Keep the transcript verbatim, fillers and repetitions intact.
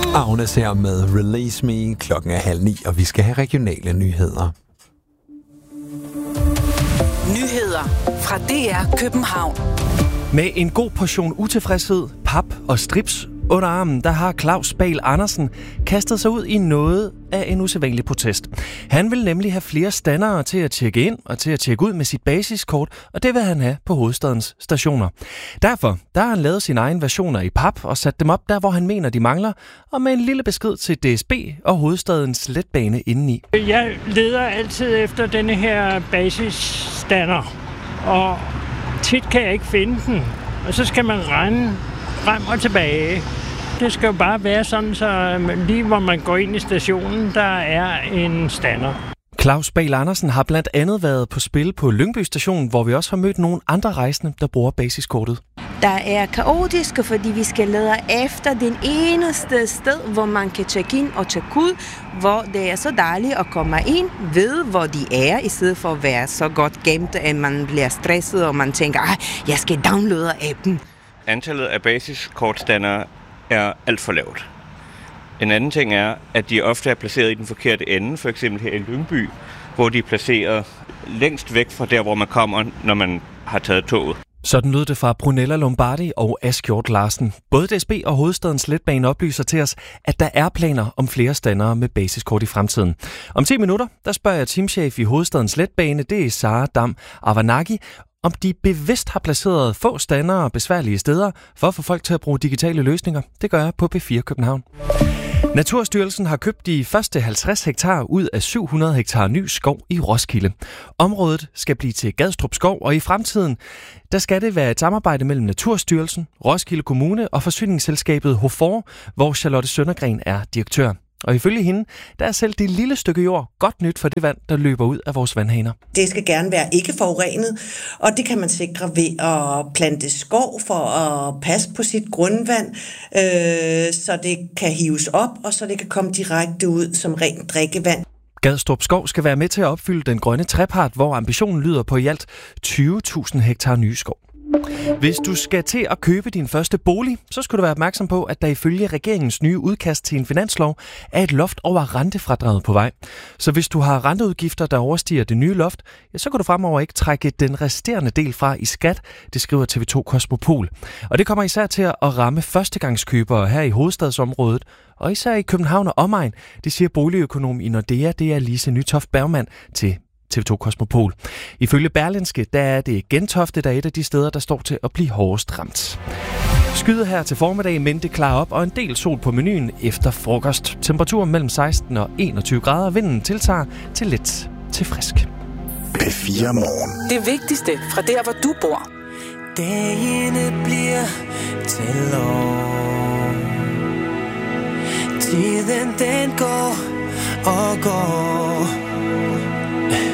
Agnes her med Release Me. Klokken er halv ni, og vi skal have regionale nyheder. Nyheder fra D R København. Med en god portion utilfredshed, pap og strips under armen, der har Claus Bahl Andersen kastet sig ud i noget af en usædvanlig protest. Han vil nemlig have flere standere til at tjekke ind og til at tjekke ud med sit basiskort, og det vil han have på hovedstadens stationer. Derfor der har han lavet sine egne versioner i pap og sat dem op der, hvor han mener, de mangler, og med en lille besked til D S B og hovedstadens letbane indeni. Jeg leder altid efter denne her basisstander, og tit kan jeg ikke finde den, og så skal man rende frem og tilbage. Det skal jo bare være sådan, så lige hvor man går ind i stationen, der er en stander. Claus Bahl Andersen har blandt andet været på spil på Lyngby Station, hvor vi også har mødt nogle andre rejsende, der bruger basiskortet. Der er kaotisk, fordi vi skal lede efter den eneste sted, hvor man kan tjekke ind og tjekke ud, hvor det er så dejligt at komme ind, ved hvor de er, i stedet for at være så godt gemt, at man bliver stresset, og man tænker, at jeg skal downloade appen. Antallet af basiskortstandere er alt for lavt. En anden ting er, at de ofte er placeret i den forkerte ende, for eksempel her i Lyngby, hvor de er placeret længst væk fra der, hvor man kommer, når man har taget toget. Sådan lød det fra Brunella Lombardi og Asgjort Larsen. Både D S B og Hovedstadens Letbane oplyser til os, at der er planer om flere standere med basiskort i fremtiden. Om ti minutter, der spørger jeg teamchef i Hovedstadens Letbane, det er Sara Dam Avanagi, om de bevidst har placeret få standere og besværlige steder for at få folk til at bruge digitale løsninger. Det gør jeg på B fire København. Naturstyrelsen har købt de første halvtreds hektar ud af syv hundrede hektar ny skov i Roskilde. Området skal blive til Gadstrup Skov, og i fremtiden der skal det være et samarbejde mellem Naturstyrelsen, Roskilde Kommune og forsyningsselskabet Hofor, hvor Charlotte Søndergren er direktør. Og ifølge hende, der er selv det lille stykke jord godt nyt for det vand, der løber ud af vores vandhaner. Det skal gerne være ikke forurenet, og det kan man sikre ved at plante skov for at passe på sit grundvand, øh, så det kan hives op, og så det kan komme direkte ud som rent drikkevand. Gadstrup Skov skal være med til at opfylde den grønne trepart, hvor ambitionen lyder på i alt tyve tusind hektar nye skov. Hvis du skal til at købe din første bolig, så skal du være opmærksom på, at der ifølge regeringens nye udkast til en finanslov er et loft over rentefradraget på vej. Så hvis du har renteudgifter, der overstiger det nye loft, ja, så kan du fremover ikke trække den resterende del fra i skat, det skriver T V to Kosmopol. Og det kommer især til at ramme førstegangskøbere her i hovedstadsområdet, og især i København og omegn, det siger boligøkonom i Nordea, det er Lise Nytoft Bergmann til T V to Kosmopol. Ifølge Berlingske, der er det Gentofte, der er et af de steder, der står til at blive hårdest ramt. Skyder her til formiddag, men det klarer op, og en del sol på menuen efter frokost. Temperaturen mellem seksten og enogtyve grader. Vinden tiltager til let til frisk. B fire Morgen. Det vigtigste fra der, hvor du bor. Dagene bliver til år. Tiden den går og går.